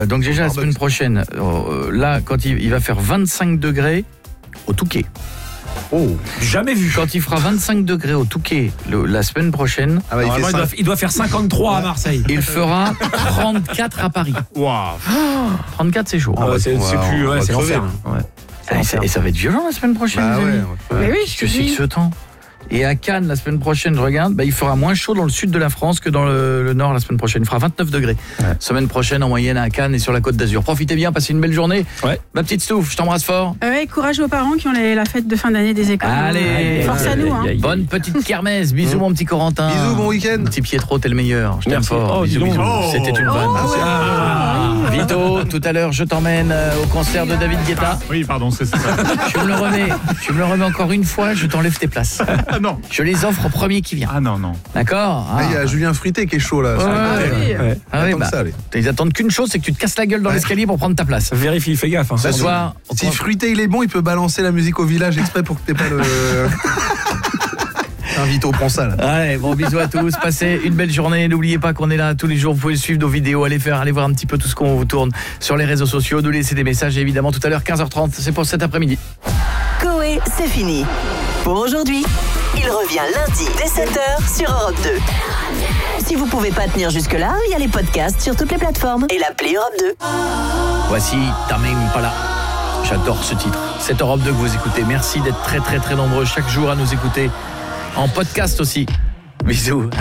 Donc déjà la semaine prochaine, là, quand il va faire 25 degrés au Touquet. Oh, jamais vu. Quand il fera 25 degrés au Touquet la semaine prochaine, il doit faire 53 à Marseille. il fera 34 à Paris. Waouh. 34 c'est chaud. C'est l'enfer. Et ça va être violent la semaine prochaine. Bah les amis. ouais. Mais oui, Qu'est-ce que c'est que ce temps? Et à Cannes, la semaine prochaine, je regarde, il fera moins chaud dans le sud de la France que dans le nord la semaine prochaine. Il fera 29 degrés. Ouais. Semaine prochaine, en moyenne, à Cannes et sur la Côte d'Azur. Profitez bien, passez une belle journée. Ouais. Ma petite Stouff, je t'embrasse fort. Ouais, courage aux parents qui ont la fête de fin d'année des écoles. Allez, Force à nous. Hein. Bonne petite kermesse. Bisous, mon petit Corentin. Bisous, bon week-end. Petit Pietro, t'es le meilleur. Je t'aime Merci. fort. Oh, Bisous, dis donc. bisous. Oh. C'était une vanne. Vito, tout à l'heure, je t'emmène au concert de David Guetta. Oui, pardon, c'est ça. Tu me le remets encore une fois, je t'enlève tes places. Ah non. Je les offre au premier qui vient. Ah non, non. D'accord? Il y a Julien Fruité qui est chaud là. Oui. Ah oui, Attends que ça, allez. ils attendent qu'une chose, c'est que tu te casses la gueule dans l'escalier pour prendre ta place. Vérifie, fais gaffe. Ce soir, Si Fruité il est bon, il peut balancer la musique au village exprès pour que t'aies pas le. Vito, prends ça là. allez, bon bisous à tous, passez une belle journée, n'oubliez pas qu'on est là tous les jours, vous pouvez suivre nos vidéos, allez voir un petit peu tout ce qu'on vous tourne sur les réseaux sociaux, nous laisser des messages et évidemment tout à l'heure 15h30, c'est pour cet après-midi. Coé, c'est fini. Pour aujourd'hui, il revient lundi dès 7h sur Europe 2. Si vous pouvez pas tenir jusque-là, il y a les podcasts sur toutes les plateformes et l'appli Europe 2. Voici Tamim Pala. J'adore ce titre. C'est Europe 2 que vous écoutez. Merci d'être très très très nombreux chaque jour à nous écouter en podcast aussi. Bisous.